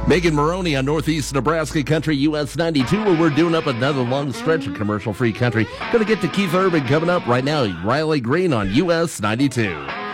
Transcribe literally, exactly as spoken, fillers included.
Megan Maroney on Northeast Nebraska Country U S ninety-two, where we're doing up another long stretch of commercial-free country. Going to get to Keith Urban coming up right now. Riley Green on U S ninety-two.